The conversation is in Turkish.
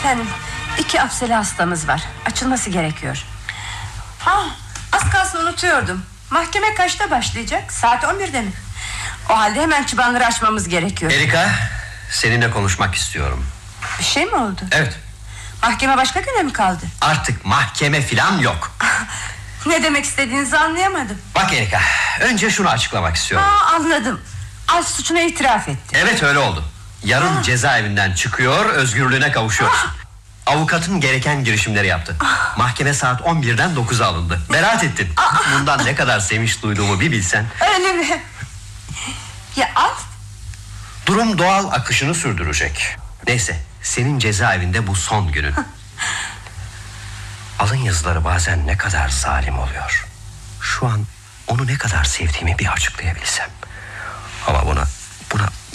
Efendim, 2 afseli hastamız var. Açılması gerekiyor. Az kalsın unutuyordum. Mahkeme kaçta başlayacak? Saat 11'de mi? O halde hemen çıbanları açmamız gerekiyor. Erika, seninle konuşmak istiyorum. Bir şey mi oldu? Evet. Mahkeme başka güne mi kaldı? Artık mahkeme filan yok. Ne demek istediğinizi anlayamadım. Bak Erika, önce şunu açıklamak istiyorum. Anladım. Alp suçuna itiraf etti. Evet, öyle oldu. Yarın cezaevinden çıkıyor, özgürlüğüne kavuşuyorsun. Avukatın gereken girişimleri yaptı. Mahkeme saat 11'den 9'a alındı. Beraat ettin. Bundan ne kadar sevinç duyduğumu bir bilsen. Öyle mi? Ya Alp? Durum doğal akışını sürdürecek. Neyse, senin cezaevinde bu son günün. Alın yazıları bazen ne kadar zalim oluyor. Şu an onu ne kadar sevdiğimi bir açıklayabilsem. Ama buna